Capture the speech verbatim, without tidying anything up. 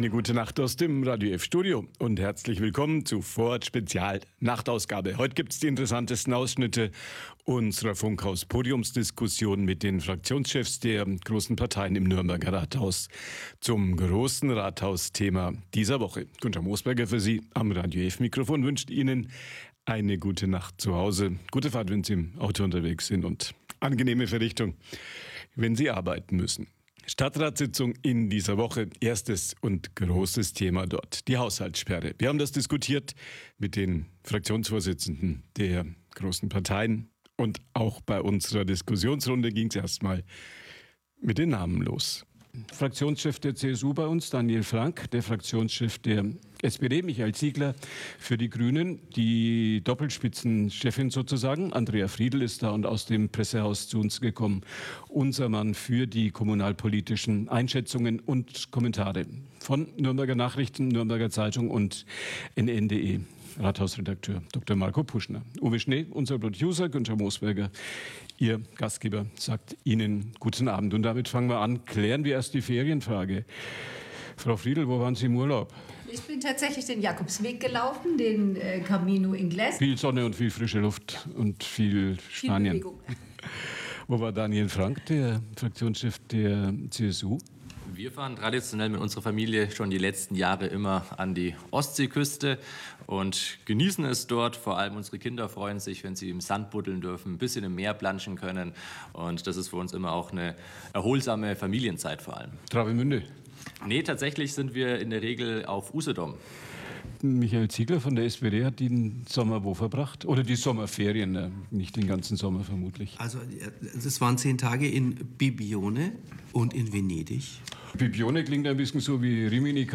Eine gute Nacht aus dem Radio F Studio und herzlich willkommen zu Vorort Spezial Nachtausgabe. Heute gibt es die interessantesten Ausschnitte unserer Funkhaus-Podiumsdiskussion mit den Fraktionschefs der großen Parteien im Nürnberger Rathaus zum großen Rathausthema dieser Woche. Günther Moosberger für Sie am Radio F Mikrofon wünscht Ihnen eine gute Nacht zu Hause, gute Fahrt, wenn Sie im Auto unterwegs sind und angenehme Verrichtung, wenn Sie arbeiten müssen. Stadtratssitzung in dieser Woche, erstes und großes Thema dort, die Haushaltssperre. Wir haben das diskutiert mit den Fraktionsvorsitzenden der großen Parteien und auch bei unserer Diskussionsrunde ging es erstmal mit den Namen los. Fraktionschef der C S U bei uns, Daniel Frank, der Fraktionschef der S P D, Michael Ziegler für die Grünen, die Doppelspitzenchefin sozusagen, Andrea Friedl ist da und aus dem Pressehaus zu uns gekommen. Unser Mann für die kommunalpolitischen Einschätzungen und Kommentare von Nürnberger Nachrichten, Nürnberger Zeitung und N N punkt de. Rathausredakteur Doktor Marco Puschner. Uwe Schnee, unser Producer, Günther Moosberger, Ihr Gastgeber, sagt Ihnen guten Abend. Und damit fangen wir an, klären wir erst die Ferienfrage. Frau Friedl, wo waren Sie im Urlaub? Ich bin tatsächlich den Jakobsweg gelaufen, den äh, Camino Inglés. Viel Sonne und viel frische Luft und viel Spanien. Viel Bewegung. Wo war Daniel Frank, der Fraktionschef der C S U? Wir fahren traditionell mit unserer Familie schon die letzten Jahre immer an die Ostseeküste und genießen es dort. Vor allem unsere Kinder freuen sich, wenn sie im Sand buddeln dürfen, ein bisschen im Meer planschen können. Und das ist für uns immer auch eine erholsame Familienzeit vor allem. Travemünde? Nee, tatsächlich sind wir in der Regel auf Usedom. Michael Ziegler von der S P D hat den Sommer wo verbracht? Oder die Sommerferien, nicht den ganzen Sommer vermutlich. Also das waren zehn Tage in Bibione und in Venedig. Bibione klingt ein bisschen so wie Rimini.